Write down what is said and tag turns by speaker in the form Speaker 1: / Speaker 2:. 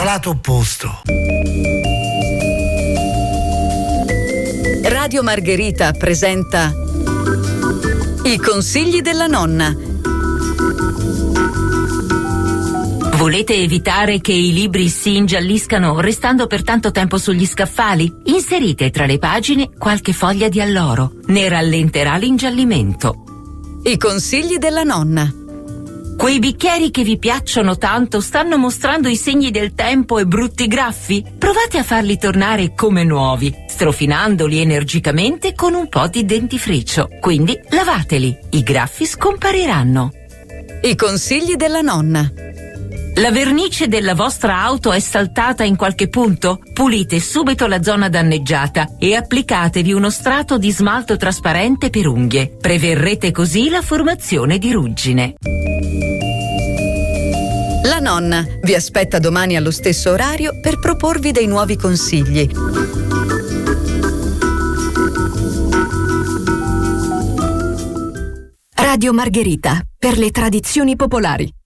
Speaker 1: mio lato opposto.
Speaker 2: Radio Margherita presenta I consigli della nonna.
Speaker 3: Volete evitare che i libri si ingialliscano restando per tanto tempo sugli scaffali? Inserite tra le pagine qualche foglia di alloro. Ne rallenterà l'ingiallimento.
Speaker 2: I consigli della nonna.
Speaker 3: Quei bicchieri che vi piacciono tanto stanno mostrando i segni del tempo e brutti graffi? Provate a farli tornare come nuovi, strofinandoli energicamente con un po' di dentifricio. Quindi lavateli, i graffi scompariranno.
Speaker 2: I consigli della nonna.
Speaker 3: La vernice della vostra auto è saltata in qualche punto? Pulite subito la zona danneggiata e applicatevi uno strato di smalto trasparente per unghie. Preverrete così la formazione di ruggine.
Speaker 2: La nonna vi aspetta domani allo stesso orario per proporvi dei nuovi consigli.
Speaker 4: Radio Margherita, per le tradizioni popolari.